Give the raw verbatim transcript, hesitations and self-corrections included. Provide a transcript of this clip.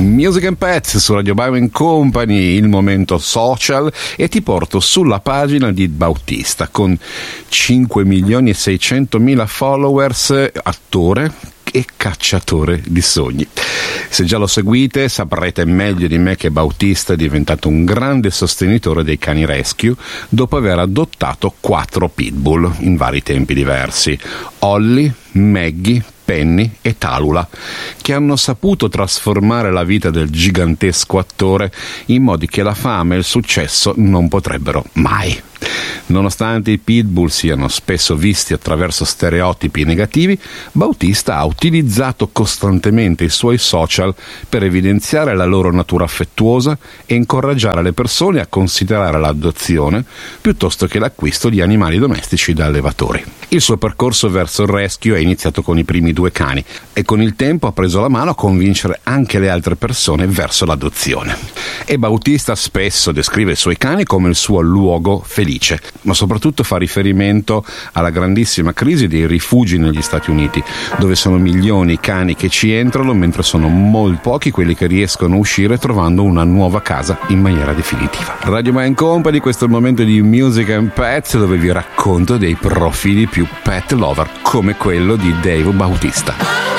Music and Pets su Radio Bauer Company, il momento social, e ti porto sulla pagina di Bautista con cinque milioni e seicentomila followers, attore e cacciatore di sogni. Se già lo seguite saprete meglio di me che Bautista è diventato un grande sostenitore dei cani rescue dopo aver adottato quattro pitbull in vari tempi diversi: Ollie, Maggie, Penny e Talula, che hanno saputo trasformare la vita del gigantesco attore in modi che la fama e il successo non potrebbero mai. Nonostante i pitbull siano spesso visti attraverso stereotipi negativi, Bautista ha utilizzato costantemente i suoi social per evidenziare la loro natura affettuosa e incoraggiare le persone a considerare l'adozione piuttosto che l'acquisto di animali domestici da allevatori. Il suo percorso verso il rescue è iniziato con i primi due cani e con il tempo ha preso la mano a convincere anche le altre persone verso l'adozione. E Bautista spesso descrive i suoi cani come il suo luogo felice, ma soprattutto fa riferimento alla grandissima crisi dei rifugi negli Stati Uniti, dove sono milioni i cani che ci entrano, mentre sono molto pochi quelli che riescono a uscire trovando una nuova casa in maniera definitiva. Radio Bauer Company, questo è il momento di Music and Pets, dove vi racconto dei profili più pet lover come quello di Dave Bautista.